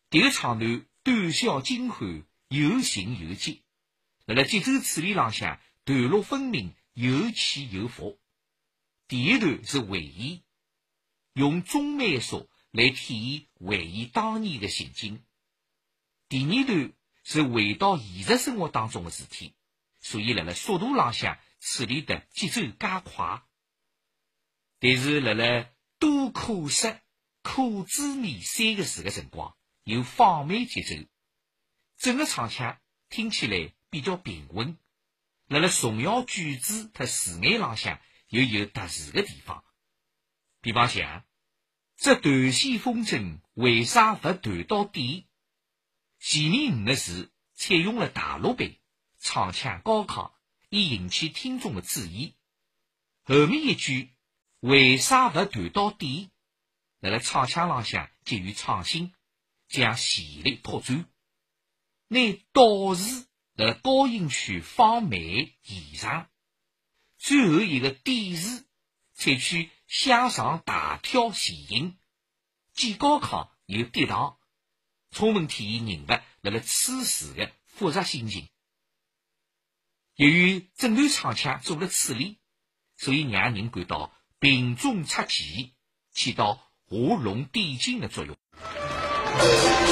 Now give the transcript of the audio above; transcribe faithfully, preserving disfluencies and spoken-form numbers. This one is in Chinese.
迭个唱段短小精悍，有情有节，辣辣节奏处理浪向段落分明，有起有伏。第一段是回忆，用中慢速来体现回忆当年的情景。第二段是回到现实生活当中的事体，所以辣辣速度浪向处理的节奏加快。但是辣辣多可惜、可滋味三个字的辰光，有放慢节奏，整个唱腔听起来比较平稳。辣辣重要句子和词眼浪向又有特殊的地方。比方像这断线风筝为啥不断到底？前面五个字采用了大陆版，唱腔高亢，以引起听众的注意。后面一句为啥不断到底？辣辣唱腔浪向给予创新，将旋律拓展。拿倒字辣辣高音区放慢延长，最后一个底字采取向上大跳前音，既高亢又跌宕，充分体现人物辣辣此时的复杂心情。由于整段唱腔做了处理，所以让人感到平中出奇，起到画龙点睛的作用。